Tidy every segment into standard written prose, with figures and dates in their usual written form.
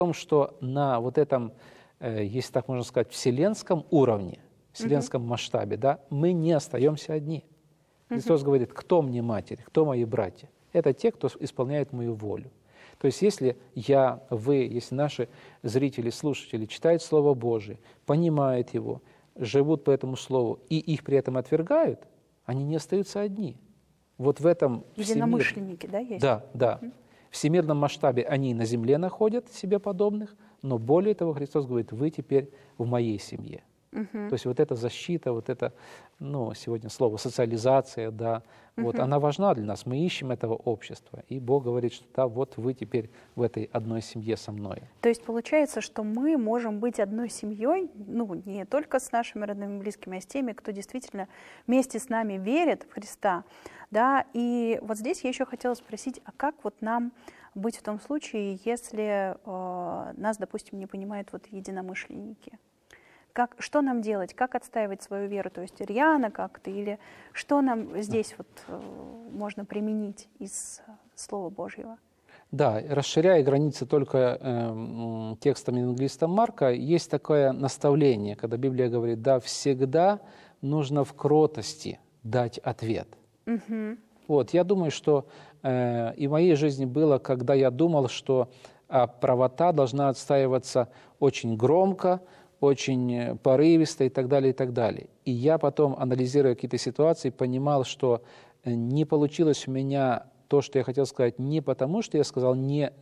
том, что на вот этом, если так можно сказать, вселенском уровне, вселенском масштабе, да, мы не остаемся одни. Христос говорит: кто мне матерь, кто мои братья? Это те, кто исполняет мою волю. То есть если я, вы, если наши зрители, слушатели читают Слово Божие, понимают его, живут по этому Слову и их при этом отвергают, они не остаются одни. Вот в этом единомышленники, да, есть? Да, да. В всемирном масштабе они на земле находят себе подобных, но более того, Христос говорит: вы теперь в моей семье. То есть вот эта защита, вот это, ну, сегодня слово социализация, да, вот она важна для нас. Мы ищем этого общества, и Бог говорит, что да, вот вы теперь в этой одной семье со мной. То есть получается, что мы можем быть одной семьей, ну, не только с нашими родными и близкими, а с теми, кто действительно вместе с нами верит в Христа, да. И вот здесь я еще хотела спросить, а как вот нам быть в том случае, если нас, допустим, не понимают вот единомышленники? Что нам делать? Как отстаивать свою веру? То есть рьяно как-то? Или что нам здесь вот можно применить из Слова Божьего? Да, расширяя границы только текстом евангелиста Марка, есть такое наставление, когда Библия говорит: да, всегда нужно в кротости дать ответ. Вот, я думаю, что и в моей жизни было, когда я думал, что правота должна отстаиваться очень громко, очень порывисто и так далее, и так далее. И я потом, анализируя какие-то ситуации, понимал, что не получилось у меня то, что я хотел сказать, не потому, что я сказал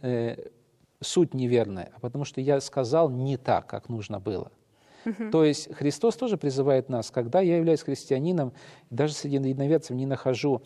суть неверная, а потому что я сказал не так, как нужно было. То есть Христос тоже призывает нас, когда я являюсь христианином, даже среди единоверцев не нахожу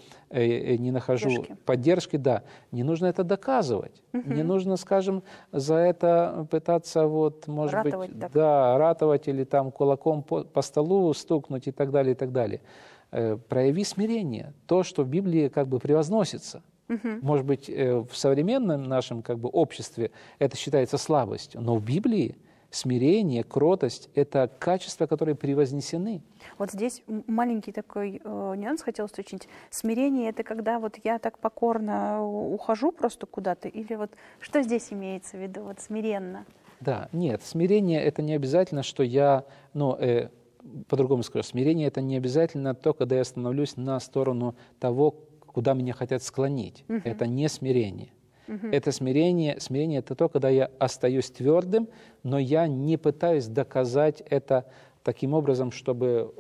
поддержки, да, не нужно это доказывать, не нужно, скажем, за это пытаться, вот, может ратовать, быть, так. да, ратовать или там кулаком по столу стукнуть и так далее, и так далее. Прояви смирение, то, что в Библии как бы превозносится. Может быть, в современном нашем как бы обществе это считается слабостью, но в Библии смирение, кротость – это качества, которые превознесены. Вот здесь маленький такой нюанс хотел уточнить. Смирение – это когда вот я так покорно ухожу просто куда-то? Или вот что здесь имеется в виду, вот смиренно? Да, нет, смирение – это не обязательно, что я, по-другому скажу, смирение – это не обязательно то, когда я становлюсь на сторону того, куда меня хотят склонить. Это не смирение. Это смирение – это то, когда я остаюсь твердым, но я не пытаюсь доказать это таким образом, чтобы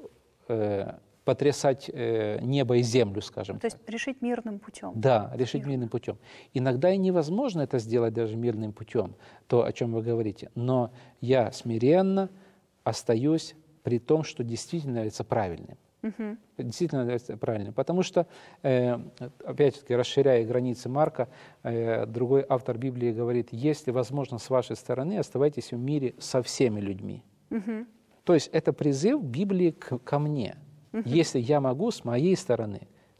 потрясать небо и землю, скажем так. То есть решить мирным путем. Да, решить мирным путем. Иногда и невозможно это сделать даже мирным путем, то, о чем вы говорите. Но я смиренно остаюсь при том, что действительно является правильным. Действительно является правильным. Потому что, опять-таки, расширяя границы Марка, другой автор Библии говорит: если возможно с вашей стороны, оставайтесь в мире со всеми людьми. То есть это призыв Библии ко мне. Если я могу, с моей стороны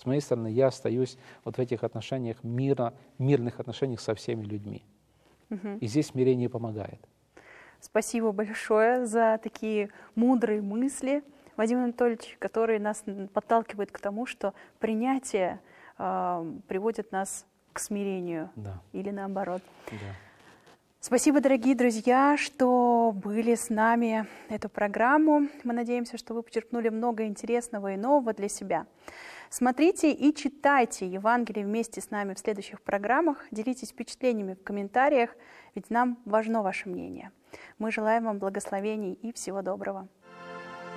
я остаюсь вот в этих отношениях, мирных отношениях со всеми людьми. И здесь смирение помогает. Спасибо большое за такие мудрые мысли, Вадим Анатольевич, который нас подталкивает к тому, что принятие приводит нас к смирению, да. Или наоборот. Да. Спасибо, дорогие друзья, что были с нами эту программу. Мы надеемся, что вы почерпнули много интересного и нового для себя. Смотрите и читайте Евангелие вместе с нами в следующих программах. Делитесь впечатлениями в комментариях, ведь нам важно ваше мнение. Мы желаем вам благословений и всего доброго.